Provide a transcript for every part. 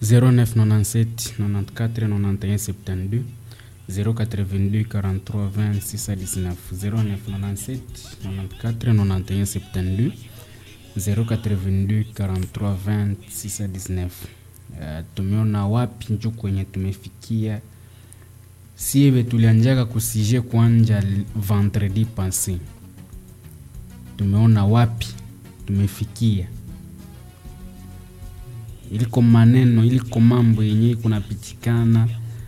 0997 94 91 72 082 43 26 19 0997 94 91 72 082 43 26 19. Tumeona wapi njo kwenye tumefikia. Siwe tulianjaka kusije kuanja vendredi passé. Tumeona wapi tumefikia. Iliko maneno, iliko mambo yenye kunapitikana.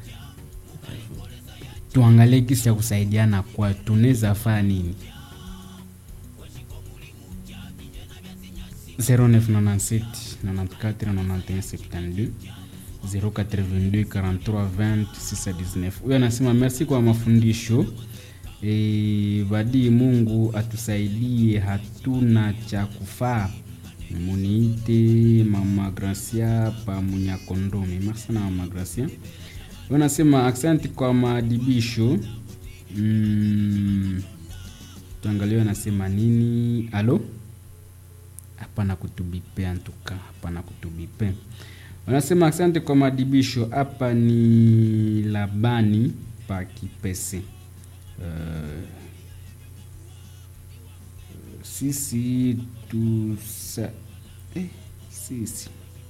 Tuangalie kisi ya kusaidiana kwa tunaweza fanya nini. 0997 94 91 72 082 43 26 19. Huyo anasema merci kwa mafundisho. Badi Mungu atusaidie, hatuna cha kufaa. Muniite Mama Gracia pa Munyakondomi. Merci sana Mama Gracia. Wanasema asante kwa maadibisho. Tuangalie wanasema nini. Alo? Hapana kutubipe antuka, hapana kutubipe. Wanasema asante kwa maadibisho. Hapa ni Labani pa Kipese. Sisi sisi.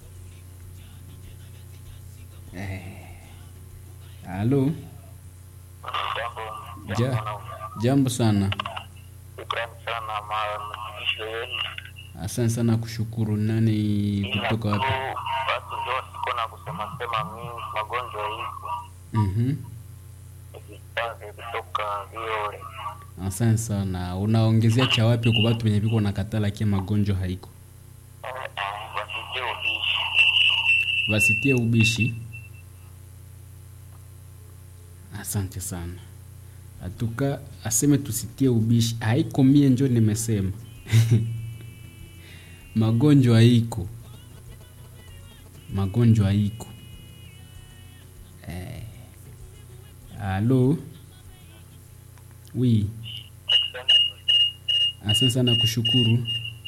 Halo. Jambo sana. Shukrani sana maadibisho yenu. Asante sana kushukuru. Nani kutoka wapi? Basi ndio siko na kusema mimi magonjwa hizo. Kutoka Viole. Asante sana. Unaongezea cha wapi kwa watu wenye biko nakatala kia magonjwa haiko? Wasitie ubishi. Asante sana. Atuka aseme tusitie ubishi. Haiko mie njo nimesema. Magonjwa haiko. Magonjwa haiko. Halo. Oui. Asante sana kushukuru.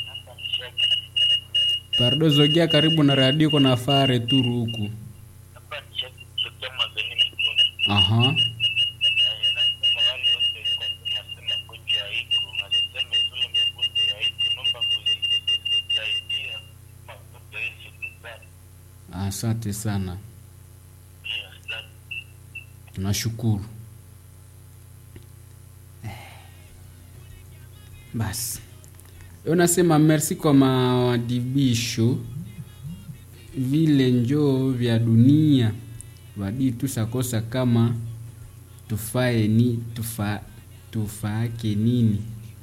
Pardo zogea karibu na radio kuna fare turu huku. Aha. Asante sana. Tunashukuru. Basi. Unasema merci kwa maadibisho. Vile njoo vya dunia. Wadi tusakosa kama tufaake nini.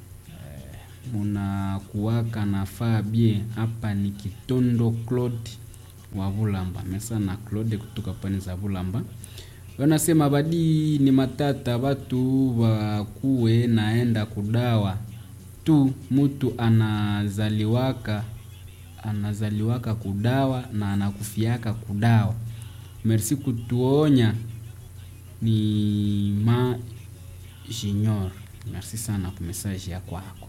Muna kuwaka nafaa bien. Hapa ni Kitondo Claude wa Bulamba. Mesa na Claude kutoka pani za Bulamba. Wanasema badi ni matata watu wakuwe naenda kudawa tu. Mtu anazaliwaka kudawa na anakufiaka kudawa. Merci kutuonya ni ma junior. Merci sana kwa message yako hapo.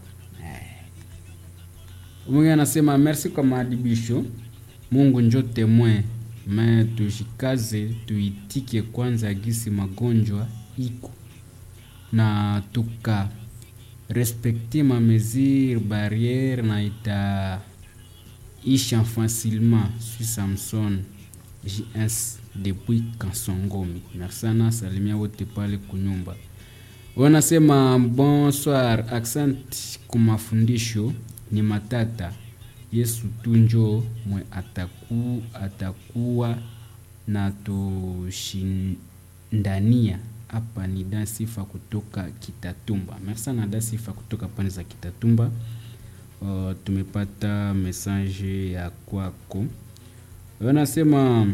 Mungu anasema merci kwa maadibisho. Mungu njo temwe. Tushikaze tuitike kwanza gisi magonjwa iko. Na tuka respecter ma mesure barrière na ita isha facilement. Suis Samson JS depuis Kansongomi. Merci sana, salimia wote pale kunyumba. Wanasema bonsoir, accent kumafundisho ni matata. Yesu tunjo mwe atakuwa na tushindania. Hapa ni Dasifa kutoka Kitatumba. Merci sana Dasifa kutoka pande za Kitatumba. Tumepata message ya kwako. Wanasema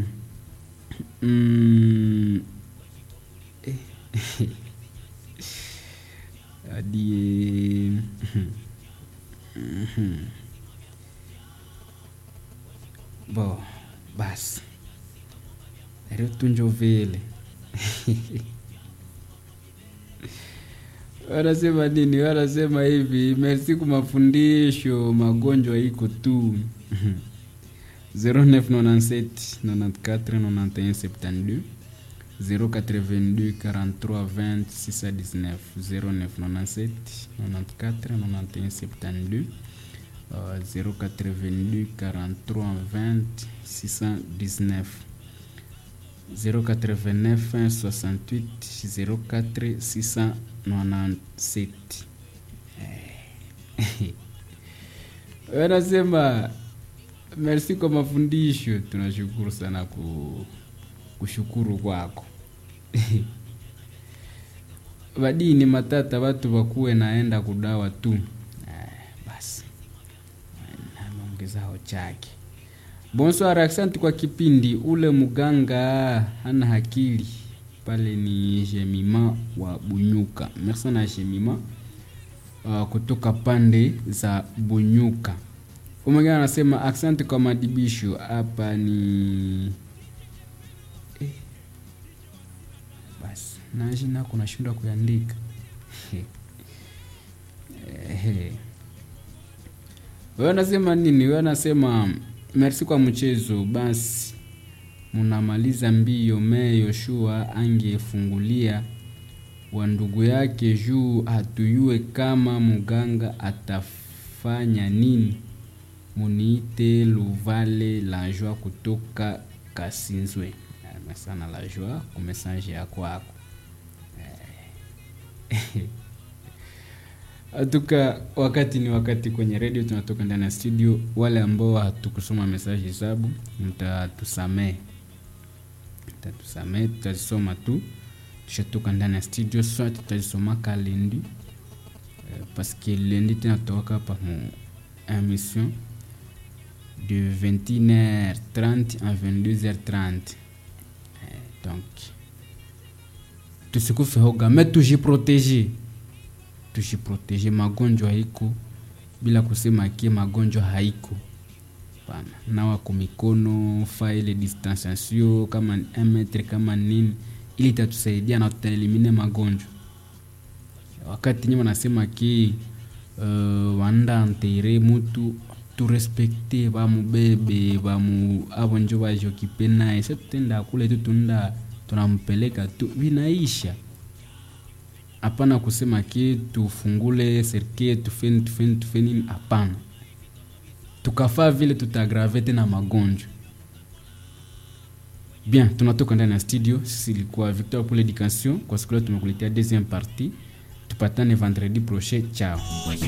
adi bo bas leo tunjo vile. Wanasema nini? Wanasema hivi, merci kwa mafundisho, magonjwa iko tu. 0997 94 91 72 082 43 20 619 0997 94 91 72 082 43 20 619 089 68 04 697. Wanasema merci kwa mafundisho, tunashukuru sana kushukuru kwako. Badi ni matata watu wakuwe naenda kudawa tu. Basi. Naongezao chake. Bonsoir, asante kwa kipindi. Ule muganga hana hakili. Pale ni Jemima wa Bunyuka. Merci na Jemima kutoka pande za Bunyuka. Umegana anasema asante kwa madibisho. Hapa ni basi na jina kuna shunda kuandika. Wewe unasema nini? Wewe unasema merci kwa mchezo. Basi munamaliza mbio. Meyo Shua angefungulia wa ndugu yake juu hatuyue kama muganga atafanya nini. Muniite Luvale la joie kutoka Kasinzwe. Sana la joie kwa message yako hapo. Atuka wakati ni wakati kwenye radio, tunatoka ndani ya studio. Wale ambao hatukusoma message zabu mtatusamee. Tutasoma tu. Tushatoka ndani ya studio, soit tutasoma kalendi. Parce que lundi tunatoka hapa mu émission de 21h30 à 22h30. Donc tusikufe hoga, mais tujiprotéger. Magonjwa haiko bila kusema kie magonjwa haiko. Bana, nawa kwa mikono, file distanciation kama 1 metre kama nini, ili tatusaidia na tutaelimine magonjwa. Wakati nyuma nasema ki wanda antere mutu tu respecte ba mubebe ba mu abonjo ba jokipena ese tutenda kule tu tunampeleka tu vinaisha. Hapana kusema ki tufungule serike tufeni hapana. Tukafaa vile tutagrave tena magonjwa. Bien, tunatoka ndani ya studio. Sisi ilikuwa Victor pour l'éducation. Kwa siku leo tumekuletea deuxième partie. Tupatane vendredi prochain. Ciao.